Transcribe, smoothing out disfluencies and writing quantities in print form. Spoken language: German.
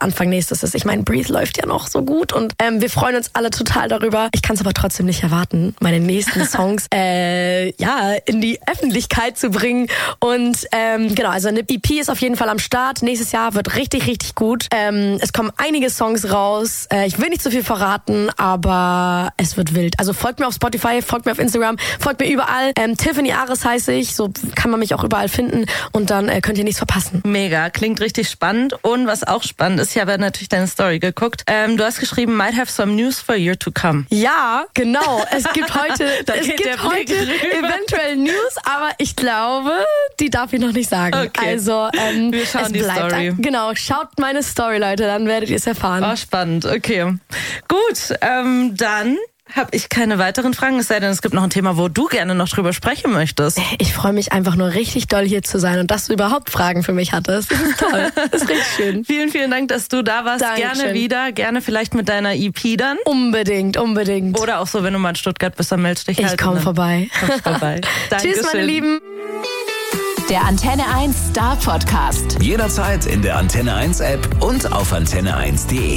Anfang nächstes ist. Ich meine, Breathe läuft ja noch so gut und wir freuen uns alle total darüber. Ich kann es aber trotzdem nicht erwarten, meine nächsten Songs in die Öffentlichkeit zu bringen. Und genau, also eine EP ist auf jeden Fall am Start. Nächstes Jahr wird richtig, richtig gut. Es kommen einige Songs raus. Ich will nicht zu viel verraten, aber es wird wild. Also folgt mir auf Spotify, folgt mir auf Instagram, folgt mir überall. Tiffany Ares heiße ich, so kann man mich auch überall finden und dann könnt ihr nichts verpassen. Mega, klingt richtig spannend. Und was auch spannend ist, ich habe natürlich deine Story geguckt. Du hast geschrieben, might have some news for you to come. Ja, genau. Es gibt heute eventuell News, aber ich glaube, die darf ich noch nicht sagen. Okay. Also wir schauen die Story. Genau, schaut meine Story, Leute, dann werdet ihr es erfahren. Oh, spannend, okay. Gut, dann habe ich keine weiteren Fragen, es sei denn, es gibt noch ein Thema, wo du gerne noch drüber sprechen möchtest. Ich freue mich einfach nur richtig doll hier zu sein und dass du überhaupt Fragen für mich hattest. Das ist toll, das ist richtig schön. Vielen, vielen Dank, dass du da warst. Dankeschön. Gerne wieder, gerne vielleicht mit deiner EP dann. Unbedingt. Oder auch so, wenn du mal in Stuttgart bist, dann meldest dich halt. Ich komme vorbei. Tschüss, meine Lieben. Der Antenne 1 Star Podcast. Jederzeit in der Antenne 1 App und auf antenne1.de.